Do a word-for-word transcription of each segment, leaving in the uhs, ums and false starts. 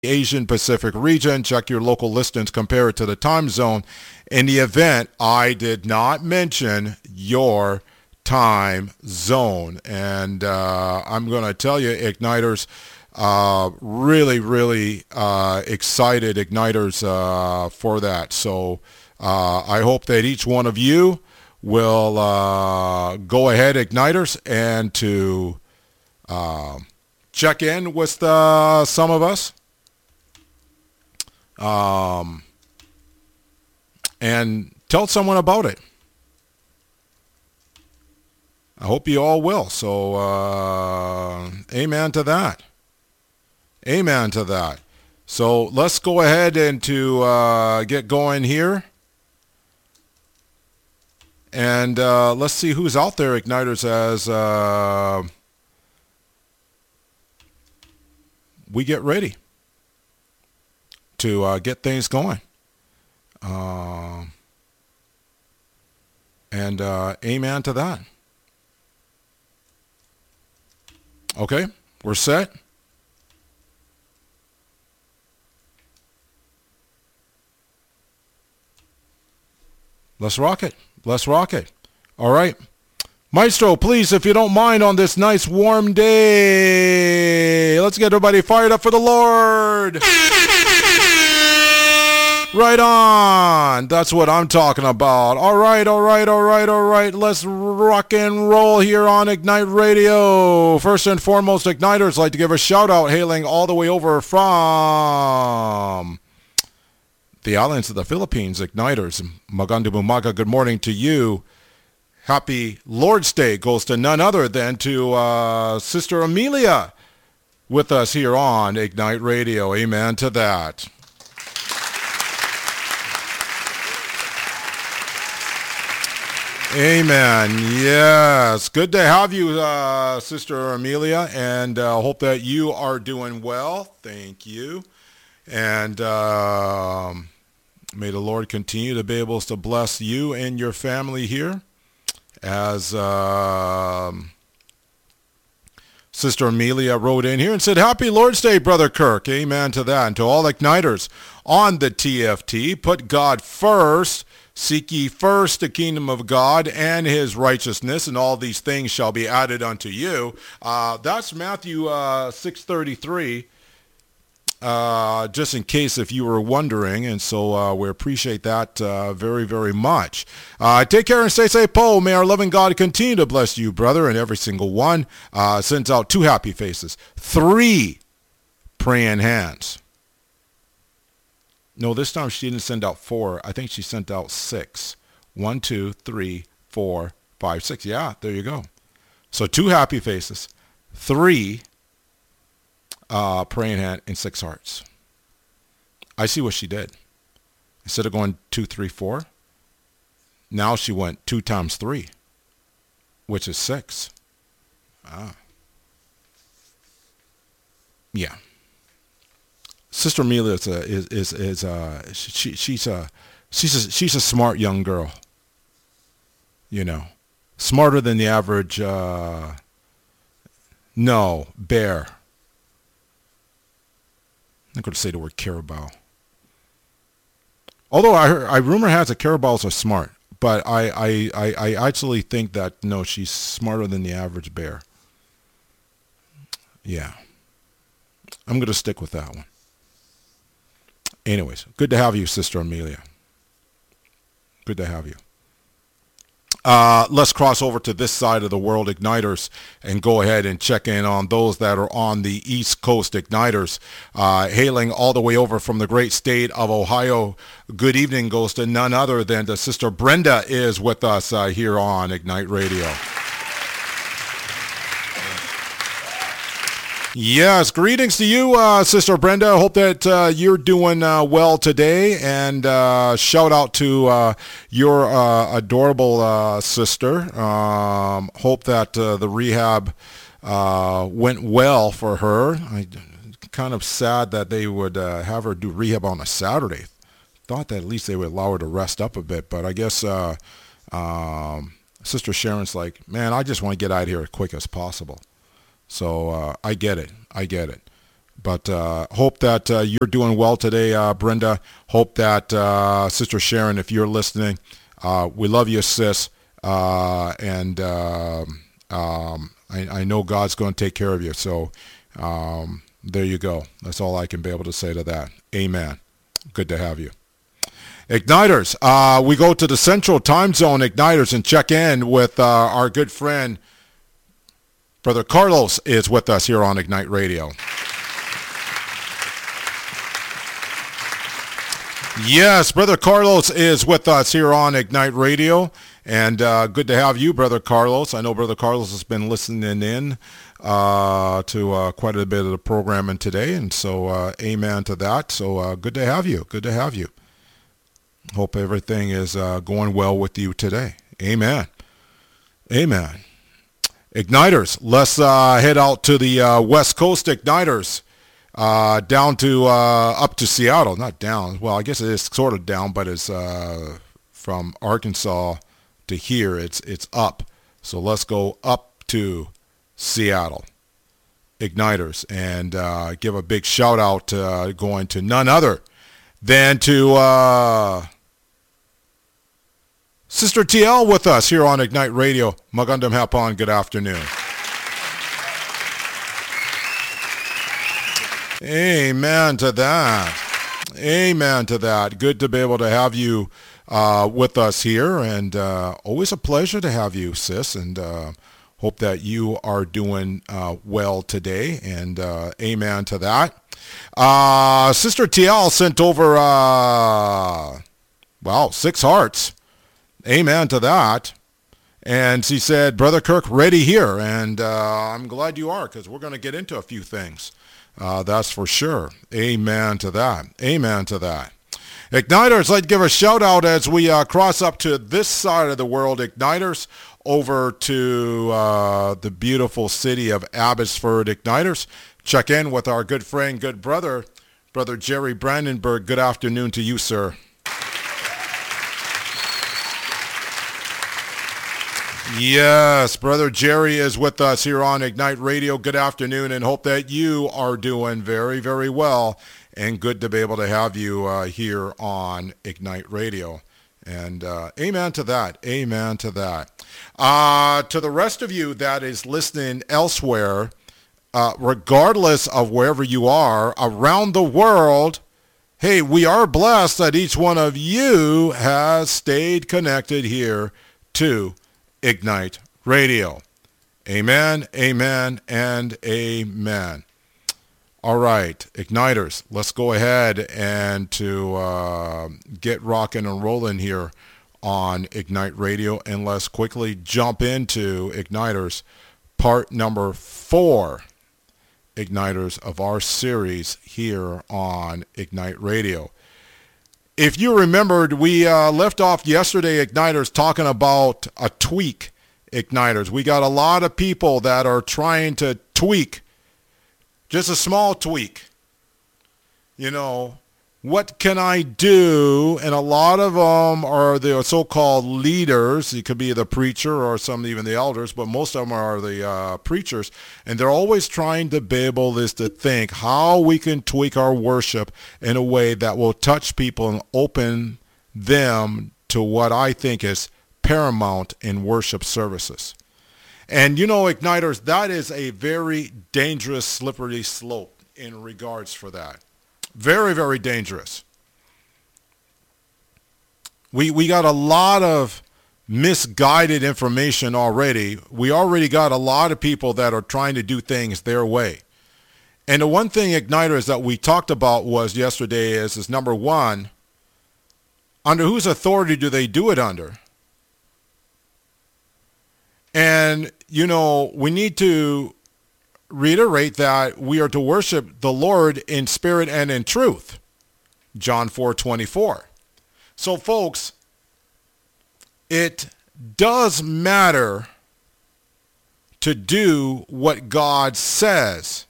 Asian Pacific region. Check your local listings, compare it to the time zone. In the event I did not mention your time zone. And uh, I'm going to tell you, Igniters, uh, really, really uh, excited Igniters uh, for that. So uh, I hope that each one of you will uh, go ahead, Igniters, and to uh, check in with uh, some of us. Um, and tell someone about it. I hope you all will. So, uh, amen to that. Amen to that. So let's go ahead and to uh, get going here. And uh, let's see who's out there, Igniters, as uh, we get ready to uh, get things going. Uh, and uh, amen to that. Okay, we're set. Let's rock it. Let's rock it. All right. Maestro, please, if you don't mind, on this nice warm day, let's get everybody fired up for the Lord. Right on. That's what I'm talking about. All right, all right, all right, all right. Let's rock and roll here on Ignite Radio. First and foremost, Igniters, like to give a shout out, hailing all the way over from the islands of the Philippines. Igniters, Magandang Umaga, good morning to you. Happy Lord's Day goes to none other than to uh, Sister Amelia with us here on Ignite Radio. Amen to that. Amen. Yes. Good to have you, uh, Sister Amelia, and uh, hope that you are doing well. Thank you. And uh, may the Lord continue to be able to bless you and your family here. As uh, Sister Amelia wrote in here and said, Happy Lord's Day, Brother Kirk. Amen to that. And to all Igniters on the T F T, put God first. Seek ye first the kingdom of God and his righteousness, and all these things shall be added unto you. Uh, that's Matthew uh, six thirty-three, uh, just in case if you were wondering. And so uh, we appreciate that uh, very, very much. Uh, take care and stay safe, Poe. May our loving God continue to bless you, brother, and every single one. Uh, sends out two happy faces, three praying hands. No, this time she didn't send out four. I think she sent out six. One, two, three, four, five, six. Yeah, there you go. So two happy faces, three uh, praying hand, and six hearts. I see what she did. Instead of going two, three, four, now she went two times three, which is six. Ah. Yeah. Sister Amelia is a, is is, is a, she she's a she's a she's a smart young girl. You know, smarter than the average. Uh, no, bear. I'm not going to say the word carabao. Although I heard, I rumor has that carabaos are smart, but I I, I I actually think that no, she's smarter than the average bear. Yeah, I'm going to stick with that one. Anyways, good to have you, Sister Amelia. Good to have you. Uh, let's cross over to this side of the world, Igniters, and go ahead and check in on those that are on the East Coast, Igniters. Uh, hailing all the way over from the great state of Ohio, good evening goes to none other than the Sister Brenda is with us uh, here on Ignite Radio. Yes, greetings to you, uh, Sister Brenda. Hope that uh, you're doing uh, well today, and uh, shout out to uh, your uh, adorable uh, sister. Um, hope that uh, the rehab uh, went well for her. I kind of sad that they would uh, have her do rehab on a Saturday. Thought that at least they would allow her to rest up a bit, but I guess uh, um, Sister Sharon's like, man, I just want to get out of here as quick as possible. So uh, I get it. I get it. But uh, hope that uh, you're doing well today, uh, Brenda. Hope that uh, Sister Sharon, if you're listening, uh, we love you, sis. Uh, and uh, um, I, I know God's going to take care of you. So um, there you go. That's all I can be able to say to that. Amen. Good to have you. Igniters, uh, we go to the Central Time Zone Igniters and check in with uh, our good friend, Brother Carlos is with us here on Ignite Radio. Yes, Brother Carlos is with us here on Ignite Radio, and uh, good to have you, Brother Carlos. I know Brother Carlos has been listening in uh, to uh, quite a bit of the programming today, and so uh, amen to that. So uh, good to have you. Good to have you. Hope everything is uh, going well with you today. Amen. Amen. Igniters, let's uh, head out to the uh, West Coast Igniters. Uh, down to, uh, up to Seattle, not down. Well, I guess it is sort of down, but it's, uh, from Arkansas to here, it's, it's up. So let's go up to Seattle Igniters and, uh, give a big shout out, uh, going to none other than to, uh, Sister T L with us here on Ignite Radio. Magandang hapon, good afternoon. Amen to that. Amen to that. Good to be able to have you uh, with us here, and uh, always a pleasure to have you, sis, and uh, hope that you are doing uh, well today, and uh, amen to that. Uh, Sister T L sent over, uh, wow, six hearts. Amen to that. And she said, Brother Kirk, ready here, and uh, I'm glad you are, because we're going to get into a few things. Uh, that's for sure. Amen to that. Amen to that. Igniters, I'd give a shout out as we uh, cross up to this side of the world. Igniters, over to uh, the beautiful city of Abbotsford. Igniters, check in with our good friend, good brother, Brother Jerry Brandenburg. Good afternoon to you, sir. Yes, Brother Jerry is with us here on Ignite Radio. Good afternoon, and hope that you are doing very, very well, and good to be able to have you uh, here on Ignite Radio. And uh, amen to that. Amen to that. Uh, to the rest of you that is listening elsewhere, uh, regardless of wherever you are around the world, hey, we are blessed that each one of you has stayed connected here to Ignite Radio. Amen, amen, and amen. All right, Igniters, let's go ahead and to uh, get rocking and rolling here on Ignite Radio, and let's quickly jump into Igniters, part number four, Igniters, of our series here on Ignite Radio. If you remembered, we uh, left off yesterday, Igniters, talking about a tweak, Igniters. We got a lot of people that are trying to tweak, just a small tweak. You know, what can I do? And a lot of them are the so-called leaders. It could be the preacher or some even the elders, but most of them are the uh, preachers. And they're always trying to be able is to think how we can tweak our worship in a way that will touch people and open them to what I think is paramount in worship services. And you know, Igniters, that is a very dangerous, slippery slope in regards for that. Very, very dangerous. We we got a lot of misguided information already. We already got a lot of people that are trying to do things their way. And the one thing, Igniters, that we talked about was yesterday is, is number one, under whose authority do they do it under? And, you know, we need to reiterate that we are to worship the Lord in spirit and in truth. John four twenty-four. So, folks, it does matter to do what God says.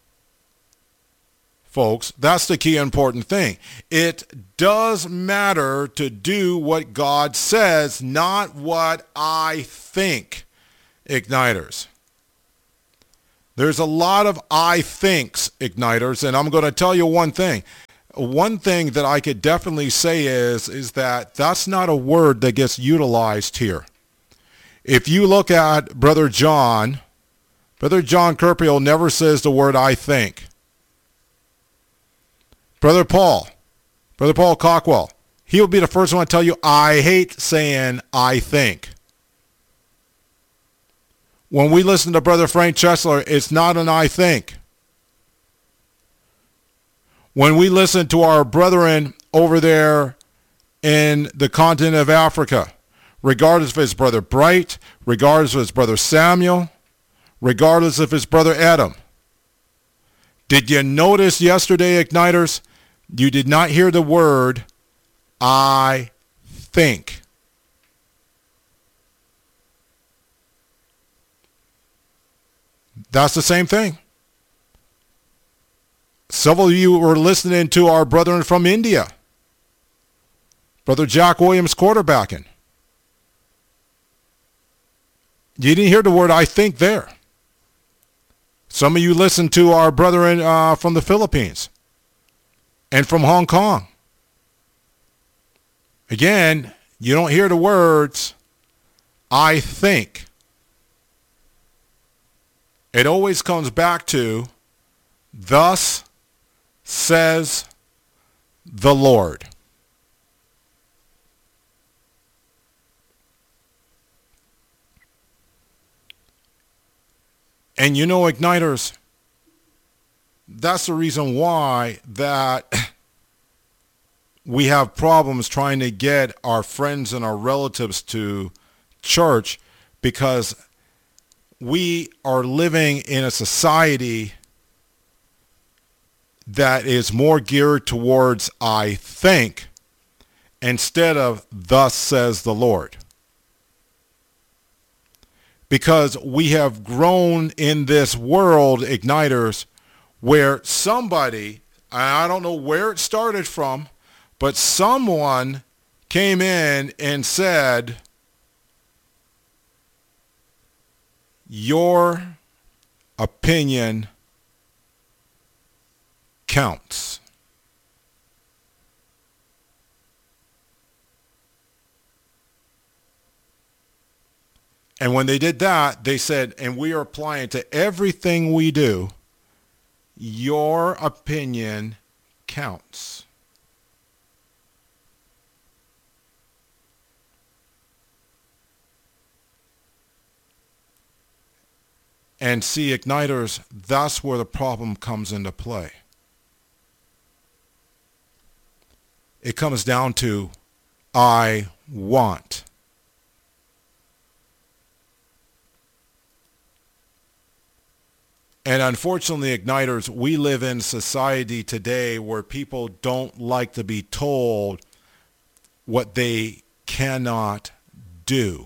Folks, that's the key important thing. It does matter to do what God says, not what I think, Igniters. There's a lot of I thinks, igniters, and I'm going to tell you one thing. One thing that I could definitely say is, is that that's not a word that gets utilized here. If you look at Brother John, Brother John Kirpiel never says the word I think. Brother Paul, Brother Paul Cockwell, he'll be the first one to tell you, I hate saying I think. When we listen to Brother Frank Chesler, it's not an I think. When we listen to our brethren over there in the continent of Africa, regardless if it's Brother Bright, regardless if it's Brother Samuel, regardless if it's Brother Adam, did you notice yesterday, igniters, you did not hear the word I think. That's the same thing. Several of you were listening to our brethren from India. Brother Jack Williams quarterbacking. You didn't hear the word I think there. Some of you listened to our brethren uh, from the Philippines and from Hong Kong. Again, you don't hear the words I think. It always comes back to, thus says the Lord. And you know, igniters, that's the reason why that we have problems trying to get our friends and our relatives to church, because we are living in a society that is more geared towards I think instead of thus says the Lord. Because we have grown in this world, igniters, where somebody, I don't know where it started from, but someone came in and said, your opinion counts. And when they did that, they said, and we are applying to everything we do, your opinion counts. And see, igniters, that's where the problem comes into play. It comes down to, I want. And unfortunately, igniters, we live in society today where people don't like to be told what they cannot do.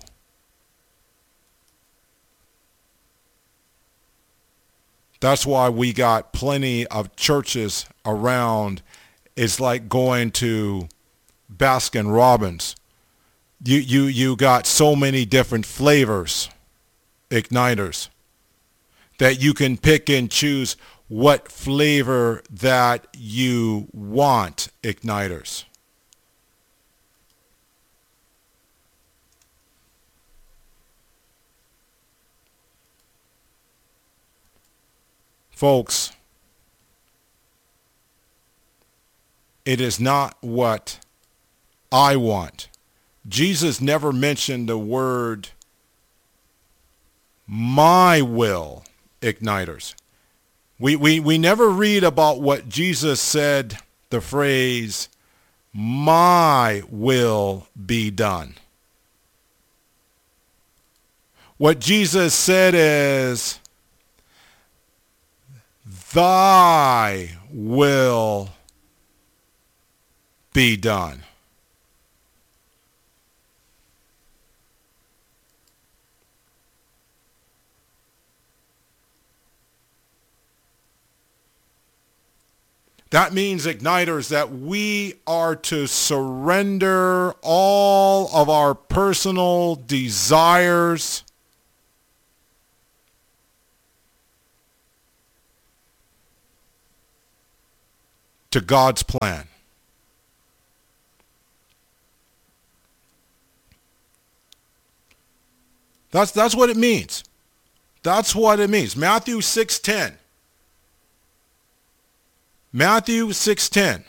That's why we got plenty of churches around. It's like going to Baskin Robbins. You, you, you got so many different flavors, igniters, that you can pick and choose what flavor that you want, igniters. Folks, it is not what I want. Jesus never mentioned the word my will, igniters. We, we, we never read about what Jesus said, the phrase, my will be done. What Jesus said is, thy will be done. That means, igniters, that we are to surrender all of our personal desires to God's plan. That's, that's what it means. That's what it means. Matthew six ten. Matthew six ten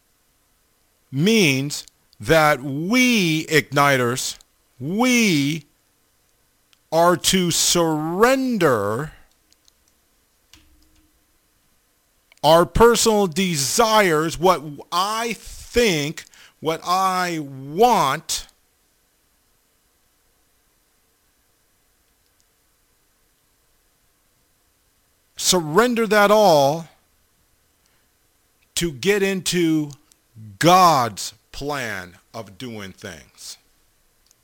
means that we, Igniters, we are to surrender our personal desires, what I think, what I want, surrender that all to get into God's plan of doing things.